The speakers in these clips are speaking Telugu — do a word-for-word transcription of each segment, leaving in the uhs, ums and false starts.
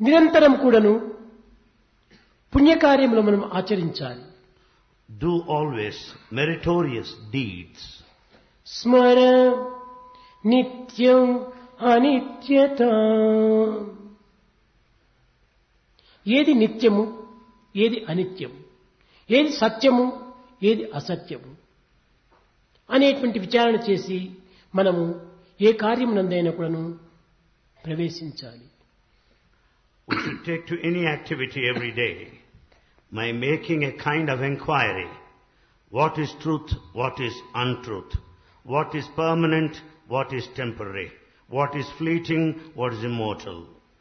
నిరంతరం కూడాను పుణ్యకార్యములు మనం ఆచరించాలి. Do always meritorious deeds. స్మర నిత్యం అనిత్యత. ఏది నిత్యము, ఏది అనిత్యము, ఏది సత్యము, ఏది అసత్యము అనేటువంటి విచారణ చేసి మనము ఏ కార్యమునందైనా కూడాను ప్రవేశించాలి. We should take to any activity every day by making a kind of inquiry. What is truth? What is untruth? What is permanent? What is temporary? What is fleeting? What is immortal?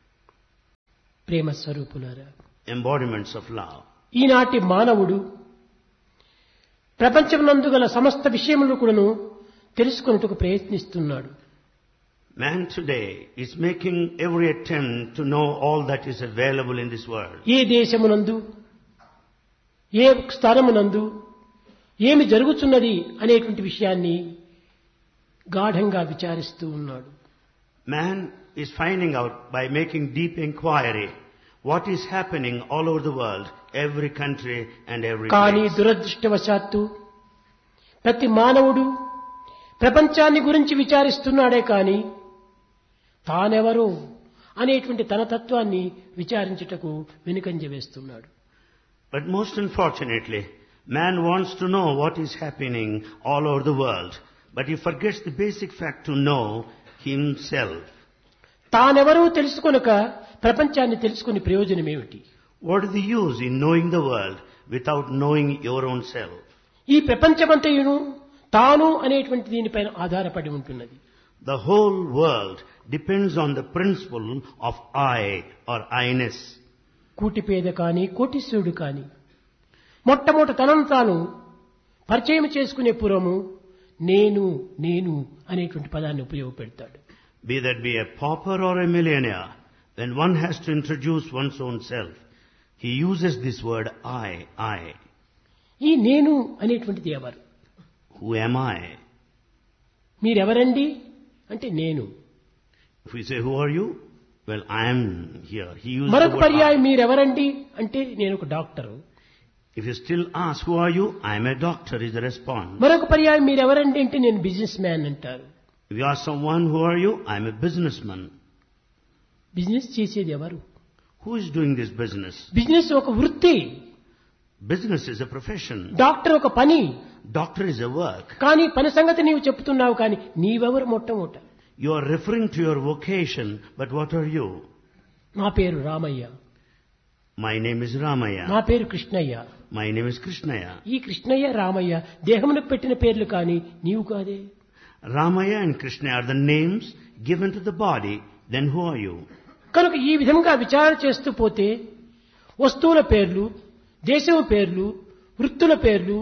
ప్రేమ స్వరూపులారా, Embodiments of love. ఈనాటి మానవుడు ప్రపంచమునందు గల సమస్త విషయములను కూడాను తెలుసుకొనుటకు ప్రయత్నిస్తున్నాడు. Man today is making every attempt to know all that is available in this world. ఏ దేశమునందు, ఏ స్థానమునందు ఏమి జరుగుతున్నది అనేటువంటి విషయాన్ని గాఢంగా విచారిస్తూ ఉన్నాడు. Man is finding out by making deep inquiry what is happening all over the world, every country and every కానీ place. దురదృష్టవశాత్తు ప్రతి మానవుడు ప్రపంచాన్ని గురించి విచారిస్తున్నాడే కానీ తానెవరో అనేటువంటి తన తత్వాన్ని విచారించుటకు వెనుకంజ వేస్తున్నాడు. But most unfortunately, man wants to know what is happening all over the world, but he forgets the basic fact to know himself. తానెవరో తెలుసుకొనక ప్రపంచాన్ని తెలుసుకునే ప్రయోజనం ఏమిటి? What is the use in knowing the world without knowing your own self? ఈ ప్రపంచమంతయును తాను అనేటువంటి దీనిపైన ఆధారపడి ఉంటున్నది. The whole world depends on the principle of I or I-ness. కూటిపేద కాని కోటీశ్వరుడు కాని మొట్టమొదట తనను తాను పరిచయం చేసుకునే పూర్వము నేను నేను అనేటువంటి పదాన్ని ఉపయోగపెడతాడు. Be that be a pauper or a millionaire, when one has to introduce one's own self, he uses this word I, I. ఈ నేను అనేటువంటిది ఎవరు? Who am I? మీరెవరండి అంటే నేను. If we say, who are you? Well, I am here. He uses మరొక the word పర్యాయం I. మీరెవరండి అంటే నేను ఒక doctor. If you still ask, who are you? I am a doctor is the response. మరొక పర్యాయం మీరెవరండి అంటే నేను బిజినెస్ మ్యాన్ అంటారు. If you ask someone, who are you? I am a businessman. Business చేసేది ఎవరు? Who is doing this business? Business ఒక వృత్తి, Business is a profession. Doctor ఒక పని. Doctor is a work. కానీ పని సంగతి నీవు చెప్తున్నావు కానీ నీవెవరు మొట్టమొదట? You are referring to your vocation, but what are you? నా పేరు Ramayya, My name is Ramaya. నా పేరు Krishnaiah. My name is Krishnaya. ఈ కృష్ణయ్య రామయ్య దేహమునకు పెట్టిన పేర్లు కానీ నీవు కాదే. Ramaya and Krishna are the names given to the body. Then who are you? కనుక ఈ విధంగా విచారణ చేస్తూ పోతే వస్తువుల పేర్లు, దేశం పేర్లు, వృత్తుల పేర్లు,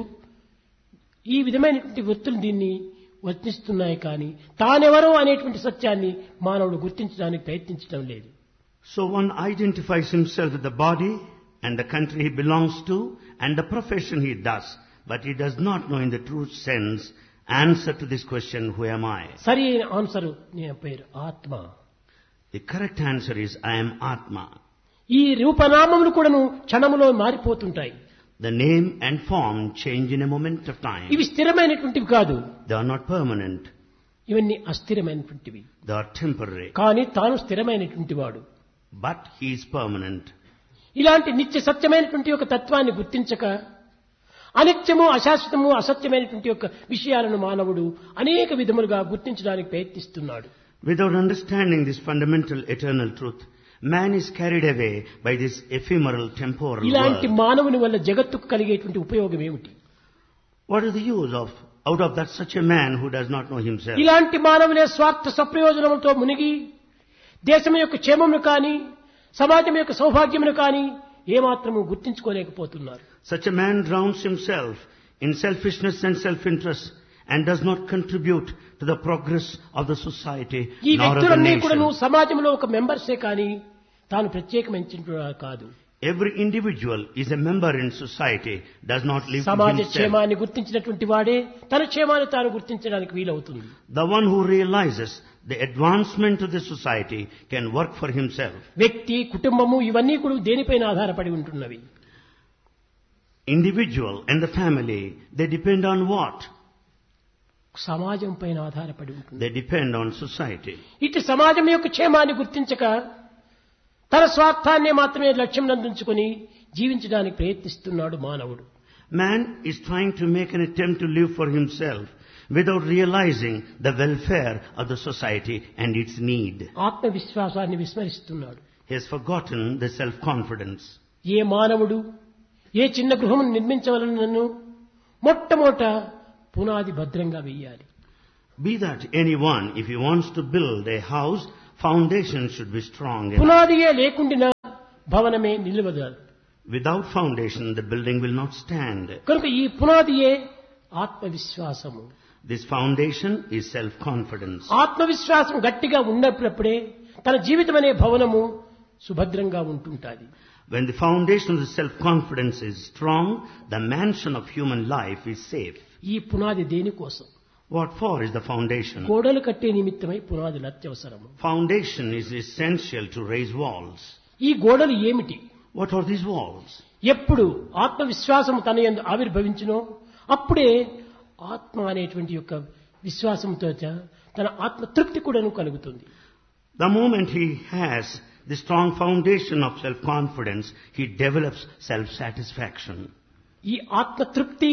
ఈ విధమైనటువంటి వృత్తులు దీన్ని వర్తిస్తున్నాయి కానీ తానెవరో అనేటువంటి సత్యాన్ని మానవుడు గుర్తించడానికి ప్రయత్నించడం లేదు. So one identifies himself with the body and the country he belongs to and the profession he does, but he does not know in the true sense answer to this question, who am I? సరి అయిన ఆన్సర్ నేను పేరు ఆత్మ. The correct answer is, I am Atma. ఈ రూపనామములు కూడాను క్షణములో మారిపోతుంటాయి. The name and form change in a moment of time. ఇవి స్థిరమైనటువంటివి కాదు, They are not permanent. ఇవన్నీ అస్థిరమైనటువంటివి. They are temporary. కానీ తాను స్థిరమైనటువంటి వాడు. But he is permanent. ఇలాంటి నిత్య సత్యమైనటువంటి ఒక తత్వాన్ని గుర్తించక అనిత్యము, అశాశ్వతము, అసత్యమైనటువంటి యొక్క విషయాలను మానవుడు అనేక విధములుగా గుర్తించడానికి ప్రయత్నిస్తున్నాడు. Without understanding this fundamental eternal truth, man is carried away by this ephemeral temporal ఇలాంటి world. మానవుని వల్ల జగత్తుకు కలిగేటువంటి ఉపయోగం ఏమిటి? What is the use of out of that such a man who does not know himself? ఇలాంటి మానవులే స్వార్థ సప్రయోజనములతో మునిగి దేశం యొక్క క్షేమమును కానీ సమాజం యొక్క సౌభాగ్యమును కానీ ఏమాత్రము గుర్తించుకోలేకపోతున్నారు. Such a man drowns himself in selfishness and self-interest and does not contribute to the progress of the society ఈ nor of the వ్యక్తులన్నీ కూడాను nation. సమాజంలో ఒక మెంబర్సే కానీ తాను ప్రత్యేకమైన కాదు. Every individual is a member in society, does not live in సమాజ himself. క్షేమాన్ని గుర్తించినటువంటి వాడే తన క్షేమాన్ని తాను గుర్తించడానికి వీలవుతుంది. The one who realizes the advancement of the society, can work for himself. వ్యక్తి కుటుంబము ఇవన్నీ కూడా దేనిపైన ఆధారపడి ఉంటున్నవి? Individual and the family, they depend on what? సమాజం పైన ఆధారపడి ఉంటుంది. They depend on society. ఇటు సమాజం యొక్క క్షేమాన్ని గుర్తించక తన స్వార్థాన్ని మాత్రమే లక్ష్యం నందుంచుకొని జీవించడానికి ప్రయత్నిస్తున్నాడు మానవుడు. Man is trying to make an attempt to live for himself without realizing the welfare of the society and its need. ఆత్మవిశ్వాసాన్ని విస్మరిస్తున్నాడు. He has forgotten the self-confidence. ఏ మానవుడు ఏ చిన్న గృహం నిర్మించవలనను మొట్టమొదట పునాది భద్రంగా వేయాలి. Be that anyone, if he wants to build a house, foundation should be strong enough. పునాదియే లేకుండా భవనమే నిలవదు. Without foundation, the building will not stand. కనుక ఈ పునాదియే ఆత్మవిశ్వాసము. This foundation is self-confidence. ఆత్మవిశ్వాసం గట్టిగా ఉన్నప్పుడే తన జీవితం అనే భవనము సుభద్రంగా ఉంటుంటాది. When the foundation of the self-confidence is strong, the mansion of human life is safe. ఈ పునాది దేనికోసం? What for is the foundation? గోడలు కట్టే నిమిత్తమై పునాదులు అత్యవసరము. Foundation is essential to raise walls. ఈ గోడలు ఏమిటి? What are these walls? ఎప్పుడు ఆత్మవిశ్వాసం తన యందు ఆవిర్భవించునో అప్పుడే ఆత్మ అనేటువంటి యొక్క విశ్వాసంతో తన ఆత్మ తృప్తి కూడాను కలుగుతుంది. The moment he has the strong foundation of self-confidence, he develops self-satisfaction. ఈ ఆత్మ తృప్తి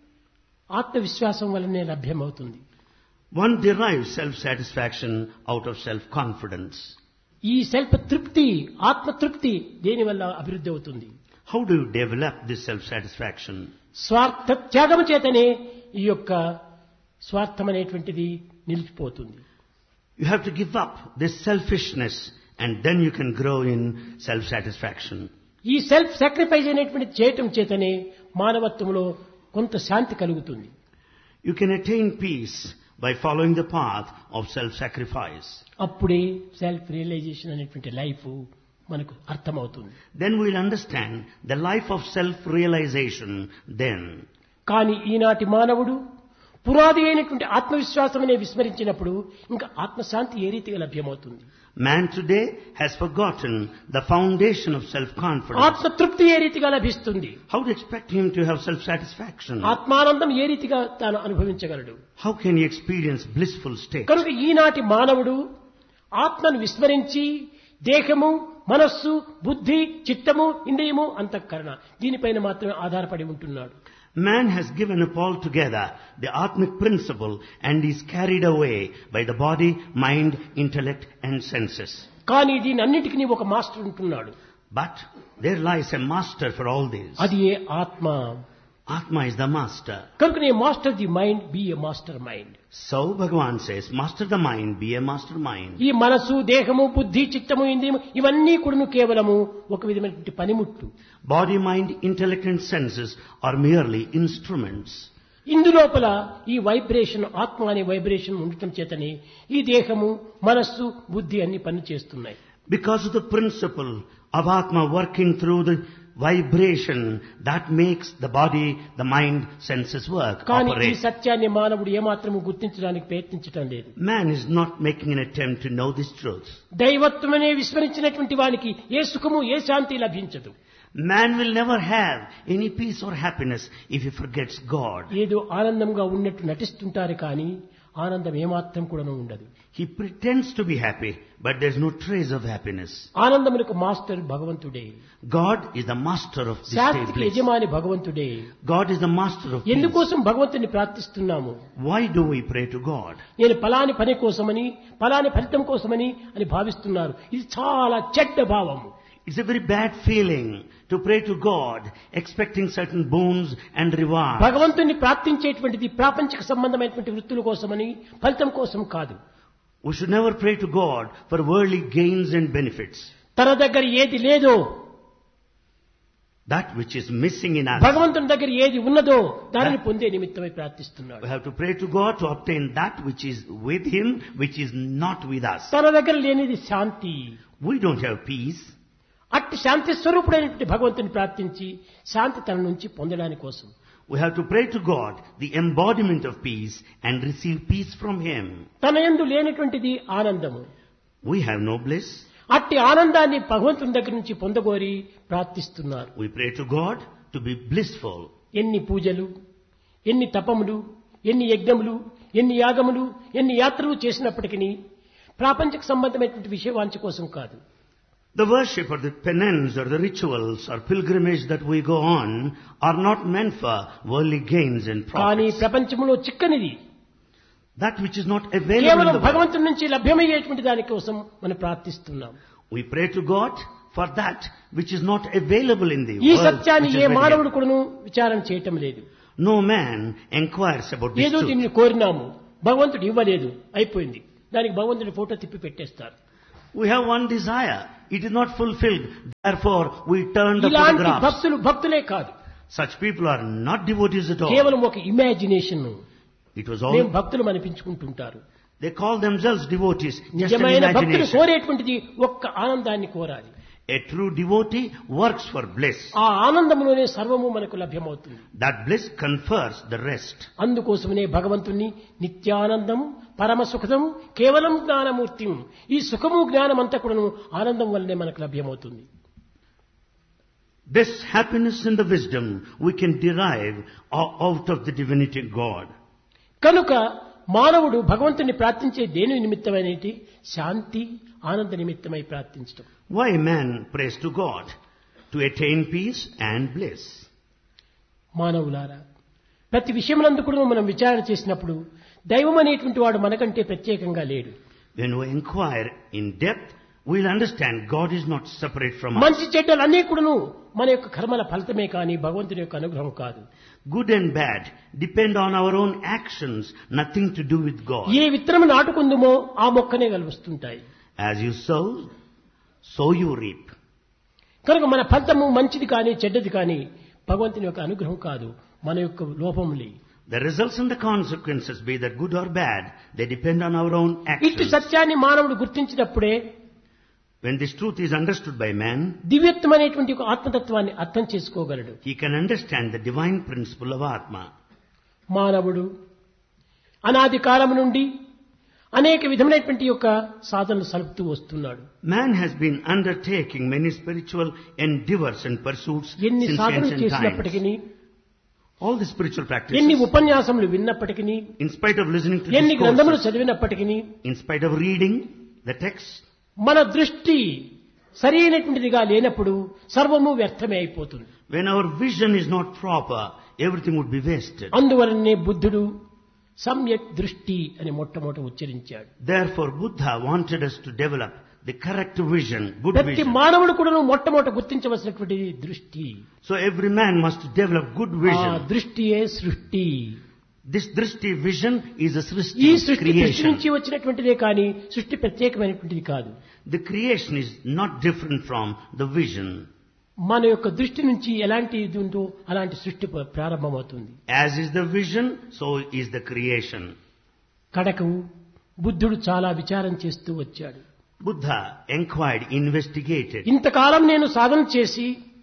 ఆత్మవిశ్వాసం వల్లనే లభ్యమవుతుంది. One derives self-satisfaction out of self-confidence. ఈ సెల్ఫ్ తృప్తి ఆత్మ తృప్తి దేని వల్ల అభివృద్ధి అవుతుంది? How do you develop this self-satisfaction? స్వార్థ త్యాగం చేతనే ఈ యొక్క స్వార్థం అనేటువంటిది నిలిచిపోతుంది. You have to give up this selfishness and then you can grow in self-satisfaction. ఈ సెల్ఫ్ సాక్రిఫైస్ అనేటువంటి చేయటం చేతనే మానవత్వంలో కొంత శాంతి కలుగుతుంది. You can attain peace by following the path of self-sacrifice. అప్పుడే సెల్ఫ్ రియలైజేషన్ అనేటువంటి లైఫ్ మనకు అర్థమవుతుంది. Then we will understand the life of self-realization then. కానీ ఈనాటి మానవుడు పునాది అయినటువంటి ఆత్మవిశ్వాసం అనే విస్మరించినప్పుడు ఇంకా ఆత్మశాంతి ఏ రీతిగా లభ్యమవుతుంది? Man today has forgotten the foundation of self-confidence. ఆత్మతృప్తి ఏ రీతిగా లభిస్తుంది? How to expect him to have self-satisfaction? ఆత్మానందం ఏ రీతిగా తాను అనుభవించగలడు? How can he experience blissful state? కనుక ఈనాటి మానవుడు ఆత్మను విస్మరించి దేహము మనస్సు బుద్ధి చిత్తము ఇంద్రియము అంతఃకరణ దీనిపైన మాత్రమే ఆధారపడి ఉంటున్నాడు. Man has given up altogether the Atmic principle and is carried away by the body, mind, intellect and senses. కానీ దీని అన్నిటికీ ఒక మాస్టర్ ఉంటున్నాడు. But there lies a master for all this. అది ఏ ఆత్మ. Atma is the master. కనుక నే master the mind B A master mind. So Bhagavan says, master the mind, be a master mind. ఈ మనసు దేహము బుద్ధి చిత్తము ఇంద్రియము ఇవన్నీ కూడాను కేవలము ఒక విధమైనటువంటి పనిముట్లు. Body, mind, intellect and senses are merely instruments. ఇందులోపల ఈ వైబ్రేషన్ ఆత్మ అనే వైబ్రేషన్ ఉండటం చేతనే ఈ దేహము మనస్సు బుద్ధి అన్ని పని చేస్తున్నాయి. Because of the principle of Atma working through the vibration that makes the body, the mind, senses work, కానీ ఈ operate. సత్యాన్ని మానవుడు ఏమాత్రము గుర్తించడానికి ప్రయత్నించడం లేదు. Man is not making an attempt to know this truth. దైవత్వమనే విస్మరించినటువంటి వానికి ఏ సుఖము ఏ శాంతి లభించదు. Man will never have any peace or happiness if he forgets God. ఏదో ఆనందంగా ఉన్నట్టు నటిస్తుంటారు కానీ ఆనందం ఏమాత్రం కూడా ఉండదు. He pretends to be happy, but there is no trace of happiness. ఆనందమునకు master భగవంతుడే. God is the master of this శాంతికి place. యజమాని భగవంతుడే. God is the master of peace. ఎందుకోసం భగవంతుని ప్రార్థిస్తున్నాము? Why do we pray to God? నేను ఫలాని పని కోసమని ఫలాని ఫలితం కోసమని అని భావిస్తున్నారు. ఇది చాలా చెడ్డ భావము. It's a very bad feeling to pray to God, expecting certain boons and rewards. భగవంతుని ప్రార్థించేటువంటిది ప్రాపంచిక సంబంధమైనటువంటి వృత్తుల కోసమని ఫలితం కోసం కాదు. We should never pray to God for worldly gains and benefits. తన దగ్గర ఏది లేదో That which is missing in us. భగవంతుని దగ్గర ఏది ఉన్నదో దానిని పొందే నిమిత్తమై ప్రార్థిస్తున్నాడు. We have to pray to God to obtain that which is with Him, which is not with us. తన దగ్గర లేనిది శాంతి. We don't have peace. అట్టి శాంతి స్వరూపుడైనటువంటి భగవంతుని ప్రార్థించి శాంతి తన నుంచి పొందడానికి కోసం. We have to pray to God, the embodiment of peace, and receive peace from Him. తన యందు లేనటువంటిది ఆనందము. We have no bliss. అట్టి ఆనందాన్ని భగవంతుని దగ్గర నుంచి పొందగోరి ప్రార్థిస్తున్నారు. We pray to God to be blissful. ఎన్ని పూజలు, ఎన్ని తపములు, ఎన్ని యజ్ఞములు, ఎన్ని యాగములు, ఎన్ని యాత్రలు చేసినప్పటికీ ప్రాపంచిక సంబంధమైనటువంటి విషయవాంఛ కోసం కాదు. The worship or the penance or the rituals or pilgrimage that we go on are not meant for worldly gains and కానీ profits. ప్రపంచంలో చిక్కనిది That which is not available in కేవలం the world. భగవంతుని నుంచి లభ్యమయ్యేటువంటి దాని కోసం మనం ప్రార్థిస్తున్నాం. We pray to God for that which is not available in the ఈ world. సత్యాన్ని which is ఏ very మానవుడు real. కూడాను విచారం చేయటం లేదు. No man inquires about this ఏదో truth. దీన్ని కోరినాము, భగవంతుడు ఇవ్వలేదు, అయిపోయింది, దానికి భగవంతుడి ఫోటో తిప్పి పెట్టేస్తారు. We have one desire. It is not fulfilled. Therefore, we turn the ఇలాంటి photographs. భక్తులు భక్తులే కాదు, Such people are not devotees at all. కేవలం ఒక ఇమాజినేషన్. It was మేము all. భక్తులు అనిపించుకుంటుంటారు. They call themselves devotees. Just an నిజమైన భక్తులు imagination. కోరేటువంటిది ఒక్క ఆనందాన్ని కోరాలి. A true devotee works for bliss. ఆ ఆనందంలోనే సర్వము మనకు లభ్యమవుతుంది. That bliss confers the rest. అందుకోసమనే భగవంతుణ్ణి నిత్యానందం, పరమ సుఖదం, కేవలం జ్ఞానమూర్తి, ఈ సుఖము జ్ఞానం అంతా కూడాను ఆనందం వల్లనే మనకు లభ్యమవుతుంది. This happiness and the wisdom we can derive o- out of the divinity God. కనుక మానవుడు భగవంతుని ప్రార్థించే దేని నిమిత్తమైనటి శాంతి, ఆనంద నిమిత్తమై ప్రార్థించడం. Why man prays to God? To attain peace and bliss. మానవులారా, ప్రతి విషయమునందు కూడా మనం విచారణ చేసినప్పుడు దైవం అనేటువంటి వాడు మనకంటే ప్రత్యేకంగా లేడు. When we inquire in depth, we'll understand God is not separate from us. మంచి చెడ్డలన్నీ కూడాను మన యొక్క కర్మల ఫలితమే కానీ భగవంతుని యొక్క అనుగ్రహం కాదు. Good and bad depend on our own actions, nothing to do with God. ఏ విత్తనము నాటుకుందుమో ఆ మొక్కనే కలుస్తుంటాయి. As you sow, so you reap. కనుక మన ఫలితము మంచిది కానీ చెడ్డది కానీ భగవంతుని యొక్క అనుగ్రహం కాదు, మన యొక్క లోపములే. The results and the consequences, be that good or bad, they depend on our own ఇట్టి actions. సత్యాన్ని మానవుడు గుర్తించినప్పుడే When this truth is understood by man, దివ్యత్వమైనటువంటి ఒక ఆత్మతత్వాన్ని అర్థం చేసుకోగలడు. he can understand the divine principle of Atma. మానవుడు అనాది కాలం నుండి అనేక విధమైనటువంటి యొక్క సాధనలు సలుపుతూ వస్తున్నాడు. Man has been undertaking many spiritual endeavors and pursuits ఎన్ని since సాధనలు ancient times. చేసినప్పటికీ, All the spiritual ఎన్ని practices, ఉపన్యాసములు విన్నప్పటికీ, in spite of listening to ఎన్ని గ్రంథములు discourses, చదివినప్పటికీ in spite of reading the text, మన దృష్టి సరి అయినటువంటిదిగా లేనప్పుడు సర్వము వ్యర్థమే అయిపోతుంది. when our vision is not proper, everything would be wasted. అందువలనే బుద్ధుడు సమ్యక్ దృష్టి అని మొట్టమొదట ఉచ్చరించాడు. Therefore, Buddha wanted us to develop the correct vision, good ప్రతి vision. మానవుడు కూడా మొట్టమొదట గుర్తించవలసినటువంటిది దృష్టి. So every man must develop good ఆ vision. దృష్టియే సృష్టి. This drishti vision is a ఈ srishti, సృష్టి దృష్టి creation. నుంచి వచ్చినటువంటిదే కానీ సృష్టి ప్రత్యేకమైనటువంటిది కాదు. The creation is not different from the vision. మన యొక్క దృష్టి నుంచి ఎలాంటి ఇది ఉందో అలాంటి సృష్టి ప్ర- ప్రారంభమవుతుంది. As is the vision, so is the creation. కడకు బుద్ధుడు చాలా విచారం చేస్తూ వచ్చాడు. Buddha inquired, investigated. ఇంతకాలం నేను సాధన చేసి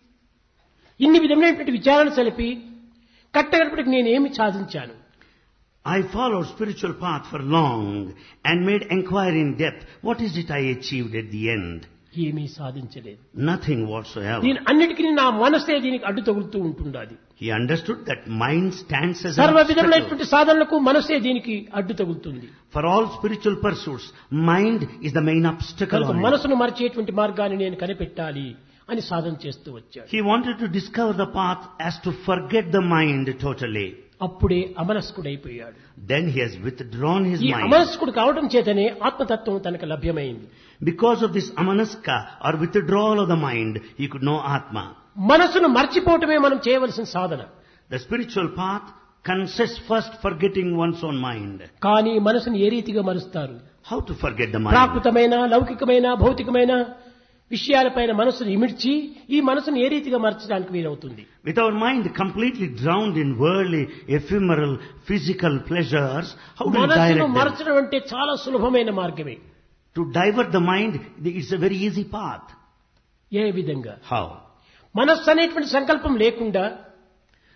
ఇన్ని విధమైనటువంటి విచారణ సలిపి కట్టగడపటికి నేనేమి సాధించాను? I followed spiritual path for long and made inquiry in depth. What is it I achieved at the end? ఏమీ సాధించలేదు. Nothing whatsoever. దీని అన్నిటికీ నా మనసే దీనికి అడ్డు తగులుతూ ఉంటుండాలి. He understood that mind stands as an సర్వ obstacle. విధములైనటువంటి సాధనలకు మనసే దీనికి అడ్డు తగులుతుంది. For all spiritual pursuits, mind is the main obstacle కనుక on it. మనసును మరచేటువంటి మార్గాన్ని నేను కనిపెట్టాలి అని సాధన చేస్తూ వచ్చాడు. He wanted to discover the path as to forget the mind totally. అప్పుడే అమనస్కుడైపోయాడు. Then he has withdrawn his ఈ mind. అమనస్కుడు కావడం చేతనే ఆత్మతత్వం తనకు లభ్యమైంది. Because of this amanaska or withdrawal of the mind, he could know Atma. మనసును మర్చిపోవటమే మనం చేయవలసిన సాధన. The spiritual path consists first forgetting one's own mind. కానీ మనసును ఏ రీతిగా మరుస్తారు? How to forget the mind? ప్రాకృతమైన, లౌకికమైన, భౌతికమైన విషయాలపైన మనసును ఇమిడ్చి ఈ మనసును ఏ రీతిగా మర్చడానికి వీలవుతుంది? With our mind completely drowned in worldly, ephemeral, physical pleasures, how do we మనసును direct them? మరచడం అంటే చాలా సులభమైన మార్గమే. To divert the mind, it's a very easy path. ఏ విధంగా? How? మనస్సు అనేటువంటి సంకల్పం లేకుండా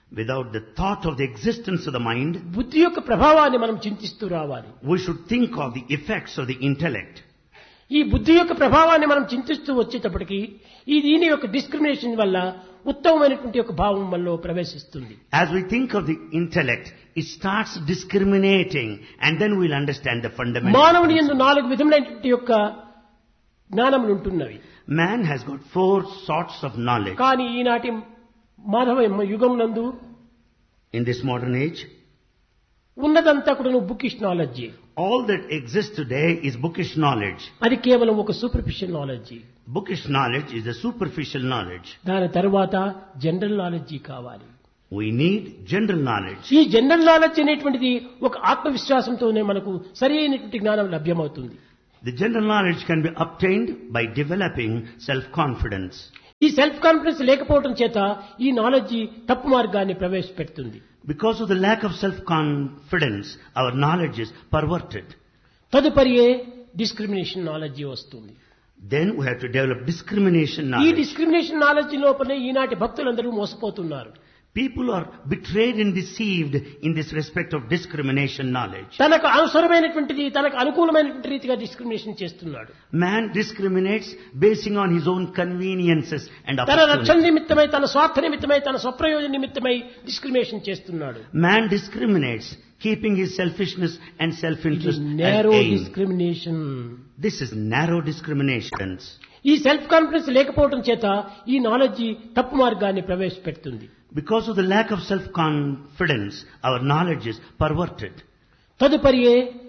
Without the thought of the existence of the mind, బుద్ధి యొక్క ప్రభావాన్ని మనం చింతిస్తూ రావాలి. we should think of the effects of the intellect. ఈ బుద్ధి యొక్క ప్రభావాన్ని మనం చింతిస్తూ వచ్చేటప్పటికి ఈ దీని యొక్క డిస్క్రిమినేషన్ వల్ల ఉత్తమమైనటువంటి యొక్క భావం మనలో ప్రవేశిస్తుంది. As we think of the intellect, it starts discriminating, and then we'll understand the fundamental. మానవుని యందు నాలుగు విధములైనటువంటి యొక్క జ్ఞానములు ఉంటున్నవి. Man has got four sorts of knowledge. కానీ ఈనాటి మానవ యుగమునందు In this modern age, ఉన్నదంతా కూడా bookish knowledge. all that exists today is bookish knowledge. అది కేవలం ఒక superficial knowledge. Bookish knowledge is a superficial knowledge. దాని తర్వాత జనరల్ నాలెడ్జి కావాలి. We need general knowledge. ఈ జనరల్ నాలెడ్జ్ అనేటువంటిది ఒక ఆత్మవిశ్వాసంతోనే మనకు సరి అయినటువంటి జ్ఞానం లభ్యమవుతుంది. The general knowledge can be obtained by developing self-confidence. ఈ సెల్ఫ్ కాన్ఫిడెన్స్ లేకపోవడం చేత ఈ నాలెడ్జ్ తప్పు మార్గాన్ని ప్రవేశపెడుతుంది. Because of the lack of self-confidence, our knowledge is perverted. తదుపరియే discrimination knowledge వస్తుంది. Then we have to develop discrimination ఈ knowledge. డిస్క్రిమినేషన్ నాలెడ్జ్ లోపలే ఈనాటి భక్తులందరూ మోసపోతున్నారు. People are betrayed and deceived in this respect of discrimination knowledge. తనకు అవసరమైనటువంటిది తనకు అనుకూలమైనటువంటి రీతిగా డిస్క్రిమినేషన్ చేస్తున్నాడు. Man discriminates basing on his own conveniences and తన రక్షణ opportunities. నిమిత్తమై తన స్వార్థ నిమిత్తమై తన స్వప్రయోజన నిమిత్తమై డిస్క్రిమినేషన్ చేస్తున్నాడు. Man discriminates, keeping his selfishness and self-interest as narrow aim. Discrimination. This is narrow discriminations. ఈ సెల్ఫ్ కాన్ఫిడెన్స్ లేకపోవడం చేత ఈ నాలెడ్జ్ తప్పు మార్గాన్ని ప్రవేశపెడుతుంది. Because of the lack of self-confidence, our knowledge is perverted. తదుపరియే